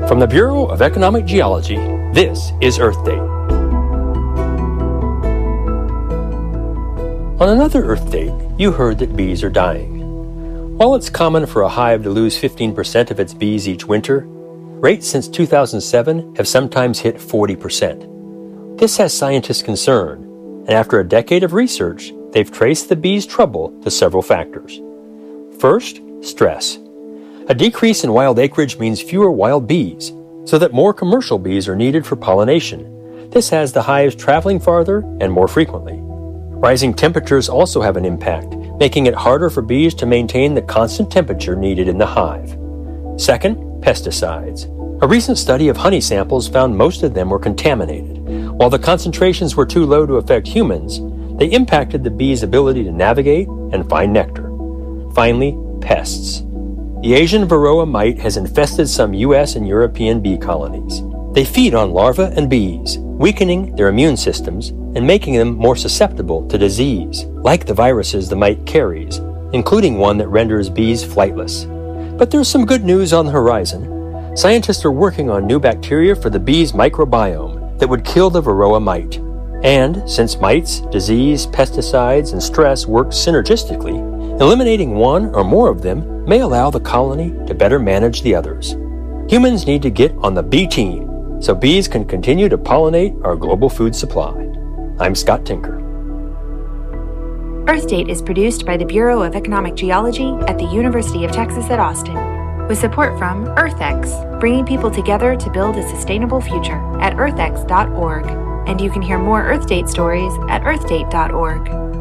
From the Bureau of Economic Geology, this is Earth Date. On another Earth Date, you heard that bees are dying. While it's common for a hive to lose 15% of its bees each winter, rates since 2007 have sometimes hit 40%. This has scientists concerned, and after a decade of research, they've traced the bees' trouble to several factors. First, stress. A decrease in wild acreage means fewer wild bees, so that more commercial bees are needed for pollination. This has the hives traveling farther and more frequently. Rising temperatures also have an impact, making it harder for bees to maintain the constant temperature needed in the hive. Second, pesticides. A recent study of honey samples found most of them were contaminated. While the concentrations were too low to affect humans, they impacted the bees' ability to navigate and find nectar. Finally, pests. The Asian Varroa mite has infested some U.S. and European bee colonies. They feed on larvae and bees, weakening their immune systems and making them more susceptible to disease, like the viruses the mite carries, including one that renders bees flightless. But there's some good news on the horizon. Scientists are working on new bacteria for the bee's microbiome that would kill the Varroa mite. And since mites, disease, pesticides, and stress work synergistically, eliminating one or more of them may allow the colony to better manage the others. Humans need to get on the bee team so bees can continue to pollinate our global food supply. I'm Scott Tinker. Earth Date is produced by the Bureau of Economic Geology at the University of Texas at Austin, with support from EarthX, bringing people together to build a sustainable future at earthx.org. And you can hear more Earth Date stories at earthdate.org.